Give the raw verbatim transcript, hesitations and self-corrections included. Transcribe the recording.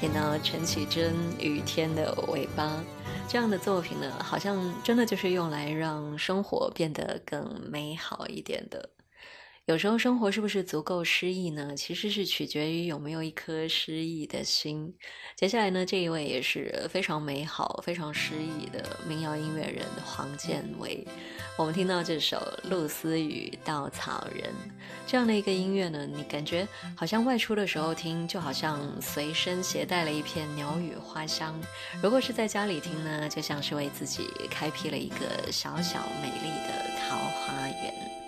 听到陈绮贞《雨天的尾巴》这样的作品呢，好像真的就是用来让生活变得更美好一点的。有时候生活是不是足够诗意呢？其实是取决于有没有一颗诗意的心。接下来呢，这一位也是非常美好、非常诗意的民谣音乐人黄建伟。我们听到这首《露丝雨稻草人》这样的一个音乐呢，你感觉好像外出的时候听，就好像随身携带了一片鸟语花香；如果是在家里听呢，就像是为自己开辟了一个小小美丽的桃花源。